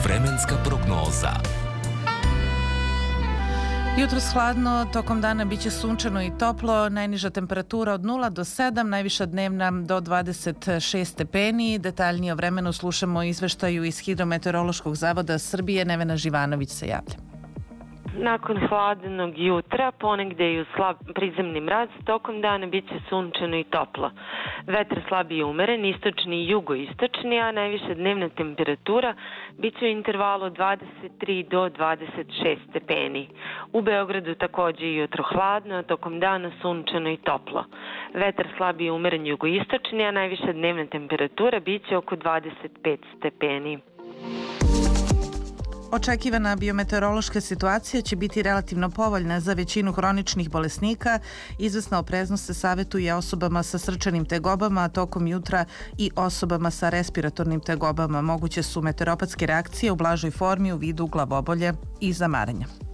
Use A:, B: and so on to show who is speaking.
A: Vremenska prognoza.
B: Jutros hladno, tokom dana biće sunčano i toplo, najniža temperatura od 0 do 7, najviša dnevna do 26 stepeni. Detaljnije o vremenu slušamo izveštaju iz Hidrometeorološkog zavoda Srbije. Nevena Živanović se javlja.
C: Nakon hladnog jutra, ponegde i uz slab prizemni mraz, tokom dana bit će sunčano i toplo. Vetar slab i umeren, istočni i jugoistočni, a najviša dnevna temperatura bit će u intervalu 23 do 26 stepeni. U Beogradu takođe i jutro hladno, tokom dana sunčano i toplo. Vetar slab i umeren jugoistočni, a najviša dnevna temperatura bit će oko 25 stepeni.
B: Očekivana biometeorološka situacija će biti relativno povoljna za većinu hroničnih bolesnika. Izvesna opreznost se savetuje osobama sa srčanim tegobama, a tokom jutra i osobama sa respiratornim tegobama. Moguće su meteoropatske reakcije u blažoj formi u vidu glavobolje i zamaranja.